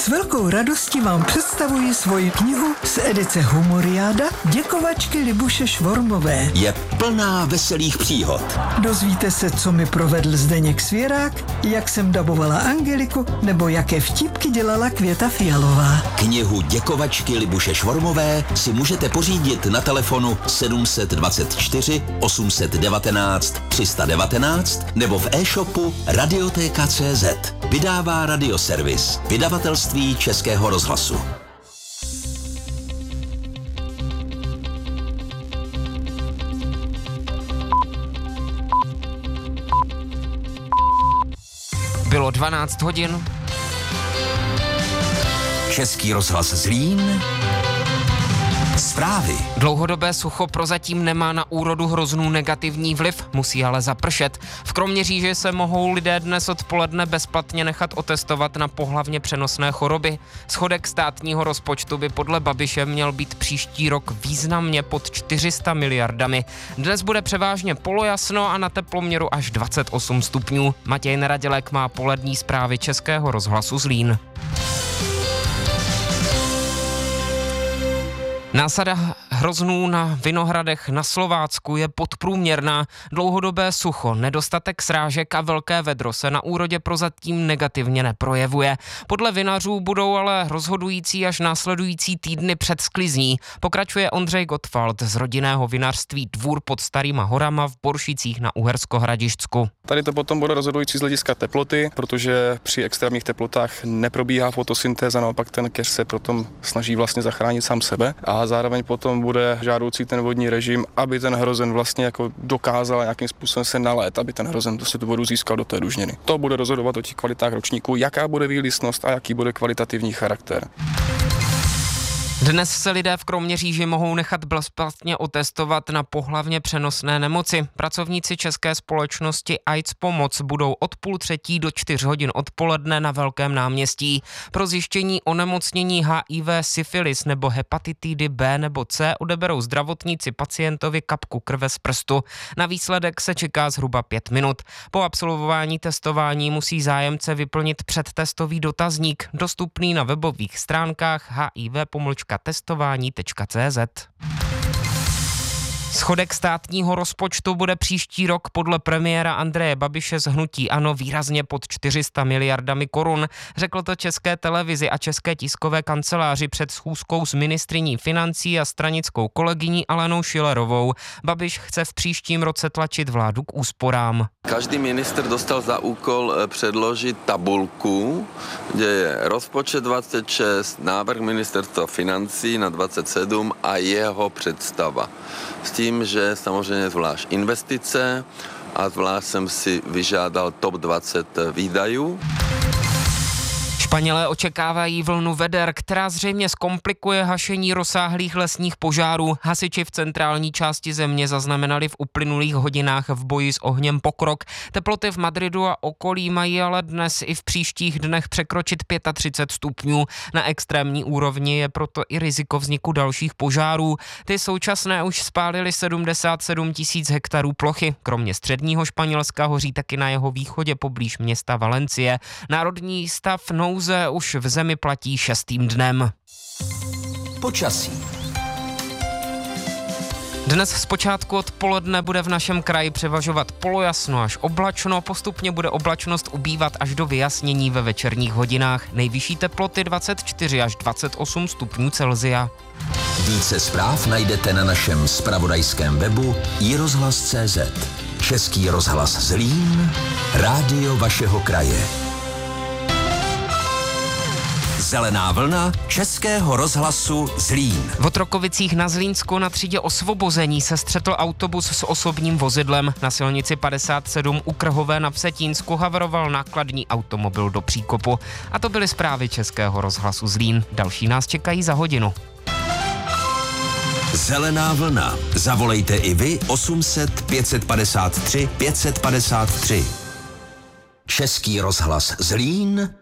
S velkou radostí vám představuji svoji knihu z edice Humoriáda Děkovačky Libuše Švormové. Je plná veselých příhod. Dozvíte se, co mi provedl Zdeněk Svěrák, jak jsem dabovala Angeliku, nebo jaké vtípky dělala Květa Fialová. Knihu Děkovačky Libuše Švormové si můžete pořídit na telefonu 724 819 319 nebo v e-shopu Radiotéka.cz. Vydává Radioservis, vydavatelství Českého rozhlasu. Bylo 12 hodin. Český rozhlas Zlín. Zprávy. Dlouhodobé sucho prozatím nemá na úrodu hroznů negativní vliv, musí ale zapršet. V Kroměříži se mohou lidé dnes odpoledne bezplatně nechat otestovat na pohlavně přenosné choroby. Schodek státního rozpočtu by podle Babiše měl být příští rok významně pod 400 miliardami. Dnes bude převážně polojasno a na teploměru až 28 stupňů. Matěj Neradělek má polední zprávy Českého rozhlasu Zlín. Násada hroznů na vinohradech na Slovácku je podprůměrná. Dlouhodobé sucho, nedostatek srážek a velké vedro se na úrodě prozatím negativně neprojevuje. Podle vinařů budou ale rozhodující až následující týdny před sklizní. Pokračuje Ondřej Gottwald z rodinného vinařství Dvůr pod Starýma horama v Boršicích na Uhersko-Hradišťsku. Tady to potom bude rozhodující z hlediska teploty, protože při extrémních teplotách neprobíhá fotosyntéza, naopak ten keř se potom snaží vlastně zachránit sám sebe a zároveň potom bude žádoucí ten vodní režim, aby ten hrozen vlastně jako dokázal nějakým způsobem se nalét, aby ten hrozen tu vodu získal do té dužniny. To bude rozhodovat o těch kvalitách ročníků, jaká bude výlisnost a jaký bude kvalitativní charakter. Dnes se lidé v Kroměříži mohou nechat bezplatně otestovat na pohlavně přenosné nemoci. Pracovníci české společnosti AIDS Pomoc budou od 2:30 do 4 hodin odpoledne na Velkém náměstí. Pro zjištění onemocnění HIV, syfilis nebo hepatitidy B nebo C odeberou zdravotníci pacientovi kapku krve z prstu. Na výsledek se čeká zhruba 5 minut. Po absolvování testování musí zájemce vyplnit předtestový dotazník, dostupný na webových stránkách hiv-testování.cz. Schodek státního rozpočtu bude příští rok podle premiéra Andreje Babiše z hnutí ANO výrazně pod 400 miliardami korun. Řekl to České televizi a České tiskové kanceláři před schůzkou s ministryní financí a stranickou kolegyní Alenou Schillerovou. Babiš chce v příštím roce tlačit vládu k úsporám. Každý ministr dostal za úkol předložit tabulku, kde je rozpočet 26, návrh ministerstva financí na 27 a jeho představa. S tím, že samozřejmě zvlášť investice a zvlášť jsem si vyžádal top 20 výdajů. Španělé očekávají vlnu veder, která zřejmě zkomplikuje hašení rozsáhlých lesních požárů. Hasiči v centrální části země zaznamenali v uplynulých hodinách v boji s ohněm pokrok. Teploty v Madridu a okolí mají ale dnes i v příštích dnech překročit 35 stupňů. Na extrémní úrovni je proto i riziko vzniku dalších požárů. Ty současné už spálily 77 000 hektarů plochy. Kromě středního Španělska hoří taky na jeho východě poblíž města Valencie. Národní stav nouze už v zemi platí 6. dnem. Počasí. Dnes zpočátku odpoledne bude v našem kraji převažovat polojasno až oblačno, postupně bude oblačnost ubývat až do vyjasnění ve večerních hodinách. Nejvyšší teploty 24 až 28 stupňů Celsia. Více zpráv najdete na našem zpravodajském webu iRozhlas.cz. Český rozhlas Zlín, rádio vašeho kraje. Zelená vlna Českého rozhlasu Zlín. V Otrokovicích na Zlínsku na třídě Osvobození se střetl autobus s osobním vozidlem. Na silnici 57 u Krhové na Vsetínsku haveroval nákladní automobil do příkopu. A to byly zprávy Českého rozhlasu Zlín. Další nás čekají za hodinu. Zelená vlna. Zavolejte i vy 800 553 553. Český rozhlas Zlín.